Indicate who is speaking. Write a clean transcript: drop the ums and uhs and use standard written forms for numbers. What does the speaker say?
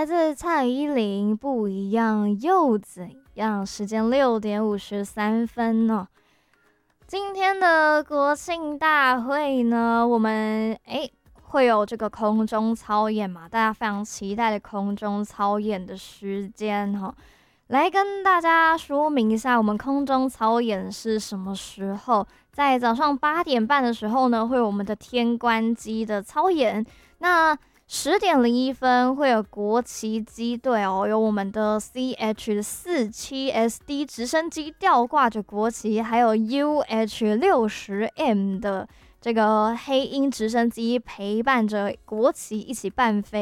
Speaker 1: 来自蔡依林，不一样又怎样？时间6:53呢。今天的国庆大会呢，我们会有这个空中操演嘛？大家非常期待的空中操演的时间哈。来跟大家说明一下，我们空中操演是什么时候？在早上8点半的时候呢，会有我们的天关机的操演。那10:01会有国旗机队哦，有我们的 CH-47SD 直升机吊挂着国旗，还有 UH-60M 的这个黑鹰直升机陪伴着国旗一起伴飞。